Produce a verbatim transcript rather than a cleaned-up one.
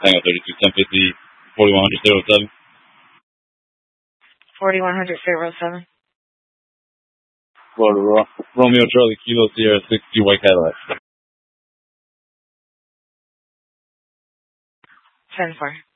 Tango thirty-two, ten fifty, forty-one hundred, zero seven. forty-one hundred, zero seven. Florida Ro- Romeo Charlie Kilo Sierra sixty White Cadillac. ten four.